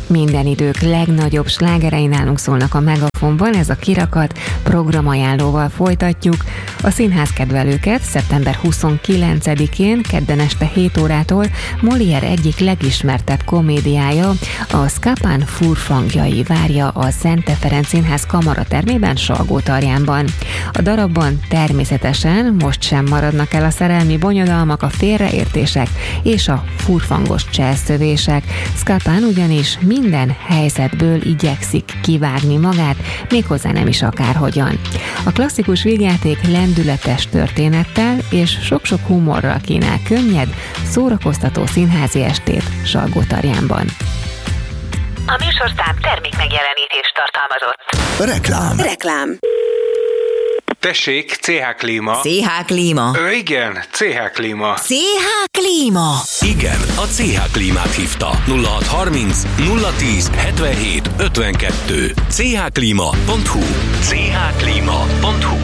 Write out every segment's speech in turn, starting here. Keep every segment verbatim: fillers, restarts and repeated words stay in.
Minden idők legnagyobb slágerei nálunk szólnak a Megafonban, ez a kirakat, programajánlóval folytatjuk. A színház kedvelőket szeptember huszonkilencedikén, kedden este hét órától Molière egyik legismertebb komédiája, a Scapin furfangjai várja a Zente Ferenc Színház kamaratermében, Salgótarjánban. A darabban természetesen most sem maradnak el a szerelmi bonyodalmak, a félreértések és a furfangos cselszövések. Scapin ugyanis minden helyzetből igyekszik kivágni magát, méghozzá nem is akárhogyan. A klasszikus vígjáték lendületes történettel és sok-sok humorral kínál könnyed, szórakoztató színházi estét Salgótarjánban. A műsorszám termék megjelenítést tartalmazott. Reklám. Reklám. Tessék, cé há Klíma. cé há Klíma. Ö, igen, cé há Klíma. cé há Klíma. Igen, a cé há Klímát hívta. nulla hat harminc nulla tíz hetvenhét ötvenkettő. cé há klíma pont hu. cé há klíma pont hu.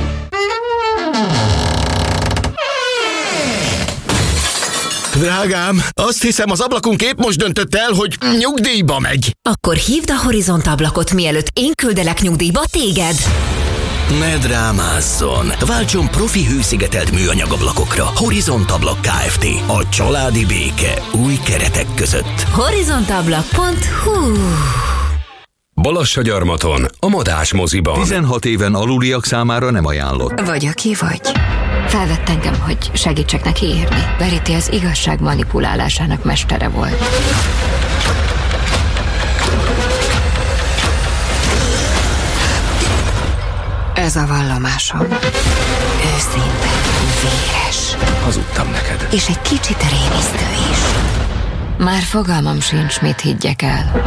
Drágám, azt hiszem, az ablakunk épp most döntött el, hogy nyugdíjba megy. Akkor hívd a Horizont ablakot, mielőtt én küldelek nyugdíjba téged. Ne drámázzon! Váltson profi hőszigetelt műanyagablakokra. Horizont Ablak Kft. A családi béke új keretek között. horizontablak pont hu. Balassagyarmaton, a Madás moziban. tizenhat éven aluliak számára nem ajánlott. Vagy aki vagy. Felvett engem, hogy segítsek neki írni. Verity az igazság manipulálásának mestere volt. Ez a vallomásom. Őszinte, véres. Hazudtam neked. És egy kicsit rémisztő is. Már fogalmam sincs, mit higgyek el.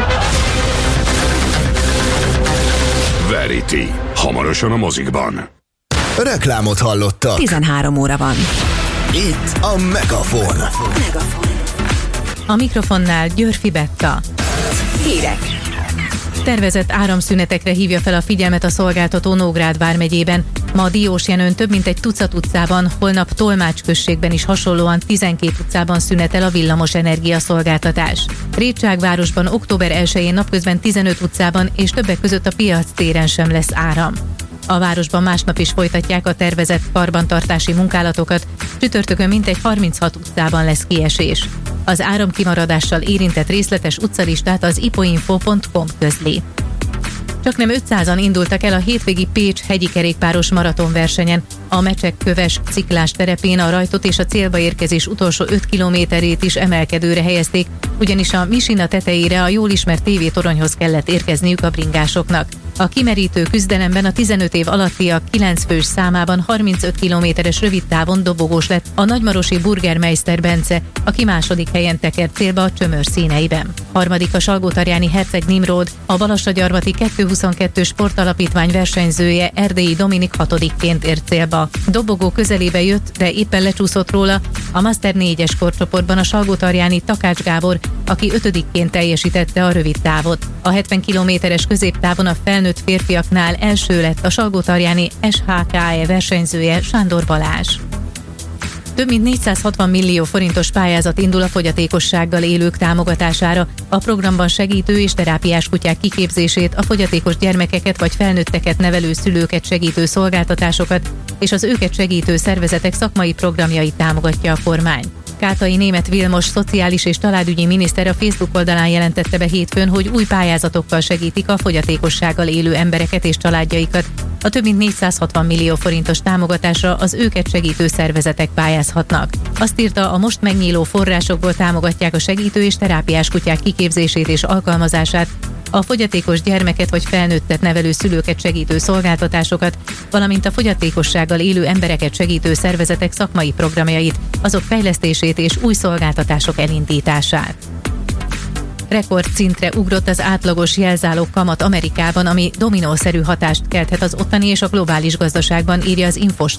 Verity. Hamarosan a mozikban. Reklámot hallottak. tizenhárom óra van. Itt a Megafon. Megafon. A mikrofonnál Györfi Betta. Hírek. Tervezett áramszünetekre hívja fel a figyelmet a szolgáltató Nógrád vármegyében. Ma Diósjenőn több mint egy tucat utcában, holnap Tolmács községben is hasonlóan tizenkét utcában szünetel a villamos energiaszolgáltatás. Rétságvárosban október elsején napközben tizenöt utcában és többek között a Piac téren sem lesz áram. A városban másnap is folytatják a tervezett karbantartási munkálatokat, csütörtökön mintegy harminchat utcában lesz kiesés. Az áramkimaradással érintett részletes utcalistát az ipoinfo pont com közli. Csaknem ötszázan indultak el a hétvégi Pécs hegyi kerékpáros maratonversenyen. A Mecsek-Köves ciklás terepén a rajtot és a célba érkezés utolsó öt kilométerét is emelkedőre helyezték, ugyanis a Misina tetejére a jól ismert tévétoronyhoz kellett érkezniük a bringásoknak. A kimerítő küzdelemben a tizenöt év alattiak kilenc fős számában harmincöt kilométeres rövidtávon dobogós lett a nagymarosi Burgermeister Bence, aki második helyen tekert célba a csömör színeiben. Harmadik a salgótarjáni Herceg Nimród, a Balassagyarmati kettőszázhuszonkettő sportalapítvány versenyzője Erdélyi Dominik hatodikként ért célba. Dobogó közelébe jött, de éppen lecsúszott róla a Master négyes korcsoportban a salgótarjáni Takács Gábor, aki ötödikként teljesítette a rövid távot. A hetven kilométeres középtávon a felnőtt férfiaknál első lett a salgótarjáni es há ká e versenyzője Sándor Balázs. Több mint négyszázhatvan millió forintos pályázat indul a fogyatékossággal élők támogatására. A programban segítő és terápiás kutyák kiképzését, a fogyatékos gyermekeket vagy felnőtteket nevelő szülőket segítő szolgáltatásokat és az őket segítő szervezetek szakmai programjait támogatja a kormány. Kátai Németh Vilmos szociális és családügyi miniszter a Facebook oldalán jelentette be hétfőn, hogy új pályázatokkal segítik a fogyatékossággal élő embereket és családjaikat. A több mint négyszázhatvan millió forintos támogatásra az őket segítő szervezetek pályázhatnak. Azt írta, a most megnyíló forrásokból támogatják a segítő és terápiás kutyák kiképzését és alkalmazását, a fogyatékos gyermeket vagy felnőttet nevelő szülőket segítő szolgáltatásokat, valamint a fogyatékossággal élő embereket segítő szervezetek szakmai programjait, azok fejlesztését és új szolgáltatások elindítását. Rekordszintre ugrott az átlagos jelzálog kamat Amerikában, ami dominószerű hatást kelthet az ottani és a globális gazdaságban, írja az Infostart.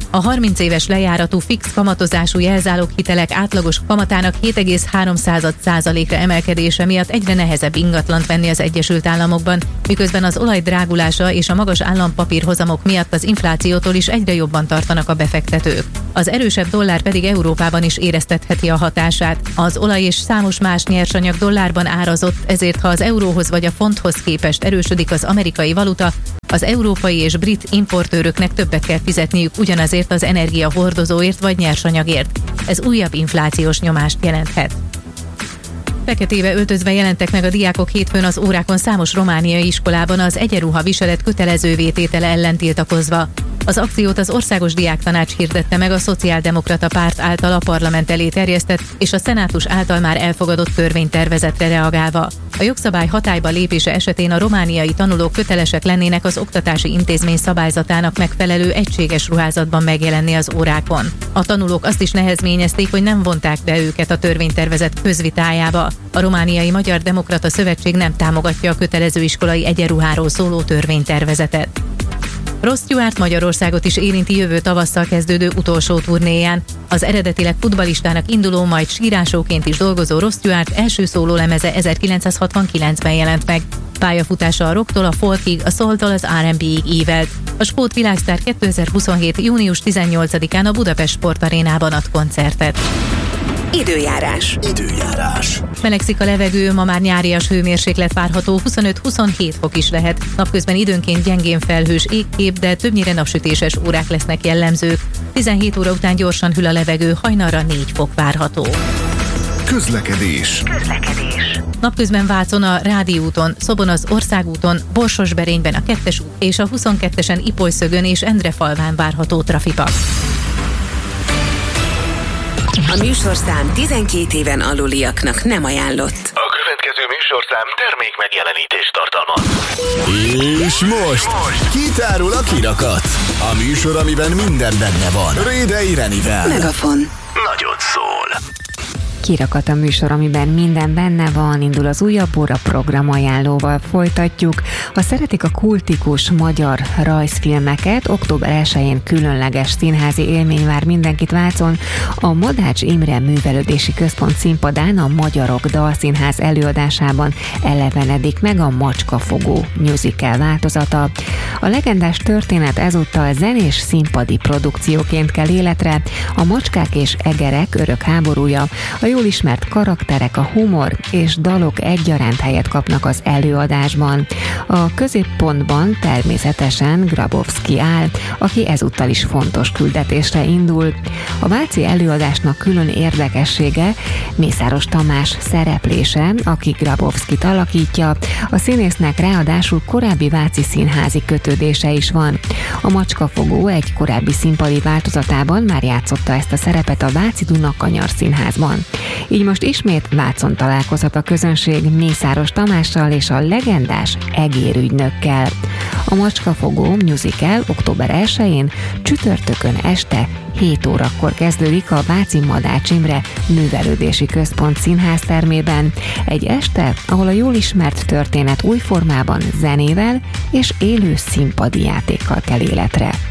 A harminc éves lejáratú fix kamatozású jelzáloghitelek átlagos kamatának hét egész három százalékra emelkedése miatt egyre nehezebb ingatlant venni az Egyesült Államokban, miközben az olaj drágulása és a magas állampapírhozamok miatt az inflációtól is egyre jobban tartanak a befektetők. Az erősebb dollár pedig Európában is éreztetheti a hatását. Az olaj és számos más nyersanyag dollárban árazott, ezért ha az euróhoz vagy a fonthoz képest erősödik az amerikai valuta, az európai és brit importőröknek többet kell fizetniük ugyanazért az energiahordozóért vagy nyersanyagért. Ez újabb inflációs nyomást jelenthet. Feketébe öltözve jelentek meg a diákok hétfőn az órákon számos romániai iskolában az egyenruha viselet kötelezővé tétele ellen tiltakozva. Az akciót az Országos Diáktanács hirdette meg a Szociáldemokrata Párt által a parlament elé terjesztett és a szenátus által már elfogadott törvénytervezetre reagálva. A jogszabály hatályba lépése esetén a romániai tanulók kötelesek lennének az oktatási intézmény szabályzatának megfelelő egységes ruházatban megjelenni az órákon. A tanulók azt is nehezményezték, hogy nem vonták be őket a törvénytervezet közvitájába. A Romániai Magyar Demokrata Szövetség nem támogatja a kötelező iskolai egyenruháról szóló törvénytervezetet. Ross Stewart Magyarországot is érinti jövő tavasszal kezdődő utolsó turnéján. Az eredetileg futballistának induló, majd sírásóként is dolgozó Ross Stewart első szólólemeze ezerkilencszázhatvankilencben jelent meg. Pályafutása a rocktól a folkig, a soultól az er and bé-ig ívelt. A skót világsztár kétezer-huszonhét. június tizennyolcadikán a Budapest Sportarénában ad koncertet. Időjárás. Időjárás. Melegszik a levegő, ma már nyárias hőmérséklet várható, huszonöt-huszonhét fok is lehet. Napközben időnként gyengén felhős égkép, de többnyire napsütéses órák lesznek jellemzők. tizenhét óra után gyorsan hűl a levegő, hajnalra négy fok várható. Közlekedés. Közlekedés. Napközben Vácon a Rádi úton, Szobon az Országúton, Borsosberényben a kettes út és a huszonkettesen Ipolyszögön és Endrefalván várható trafipak. A műsorszám tizenkét éven aluliaknak nem ajánlott. A következő műsorszám termék megjelenítést tartalmaz. És most, most kitárul a kirakat. A műsor, amiben minden benne van. Rédei Renivel. Megafon. Nagyot szól. Kirakat a műsor, amiben minden benne van, indul az újabb óra programajánlóval folytatjuk. Ha szeretik a kultikus magyar rajzfilmeket, október elsején különleges színházi élmény vár mindenkit Vácon. A Madács Imre Művelődési Központ színpadán a Magyarok Dalszínház előadásában elevenedik meg a Macskafogó musical változata. A legendás történet ezúttal zenés színpadi produkcióként kell életre, a Macskák és Egerek örök háborúja, a jól ismert karakterek, a humor és dalok egyaránt helyet kapnak az előadásban. A középpontban természetesen Grabowski áll, aki ezúttal is fontos küldetésre indul. A váci előadásnak külön érdekessége Mészáros Tamás szereplése, aki Grabowskit alakítja. A színésznek ráadásul korábbi váci színházi kötődése is van. A Macskafogó egy korábbi színpadi változatában már játszotta ezt a szerepet a Váci Dunakanyar Színházban. Így most ismét Vácon találkozhat a közönség Mészáros Tamással és a legendás egérügynökkel. A Macskafogó musical október elsején csütörtökön este hét órakor kezdődik a Váci Madács Imre Művelődési Központ színháztermében. Egy este, ahol a jól ismert történet új formában, zenével és élő színpadi játékkal kell életre.